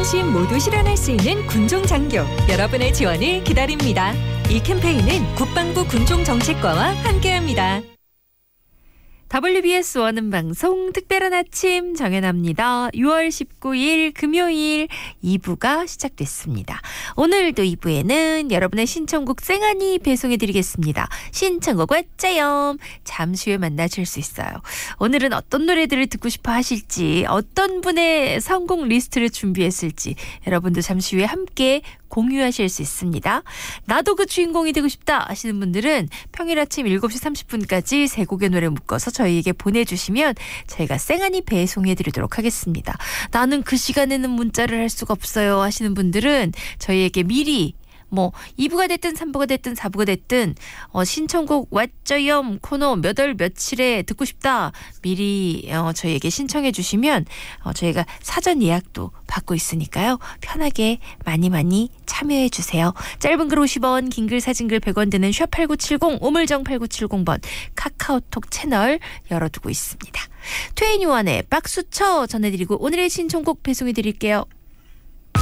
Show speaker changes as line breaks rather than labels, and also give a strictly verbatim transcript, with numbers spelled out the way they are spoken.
어르신 모두 실현할 수 있는 군종장교, 여러분의 지원을 기다립니다. 이 캠페인은 국방부 군종정책과와 함께합니다.
더블유비에스 원음 방송 특별한 아침 정연아입니다. 유월 십구일 금요일 이 부가 시작됐습니다. 오늘도 이 부에는 여러분의 신청곡 쌩하니 배송해드리겠습니다. 신청곡 왔자염 잠시 후에 만나실 수 있어요. 오늘은 어떤 노래들을 듣고 싶어 하실지, 어떤 분의 선곡 리스트를 준비했을지 여러분도 잠시 후에 함께 공유하실 수 있습니다. 나도 그 주인공이 되고 싶다 하시는 분들은 평일 아침 일곱 시 삼십 분까지 세 곡의 노래 묶어서 저희에게 보내주시면 저희가 쌩하니 배송해드리도록 하겠습니다. 나는 그 시간에는 문자를 할 수가 없어요 하시는 분들은 저희에게 미리 뭐 이 부가 됐든 삼 부가 됐든 사 부가 됐든 어, 신청곡 왓쩌염 코너 몇 월 며칠에 듣고 싶다 미리 어, 저희에게 신청해 주시면 어, 저희가 사전 예약도 받고 있으니까요. 편하게 많이 많이 참여해 주세요. 짧은 글 오십 원, 긴 글 사진 글 백 원 드는 샵 팔구칠공, 우물정 팔구칠공 번 카카오톡 채널 열어두고 있습니다. 트웬티원의 박수쳐 전해드리고 오늘의 신청곡 배송해 드릴게요.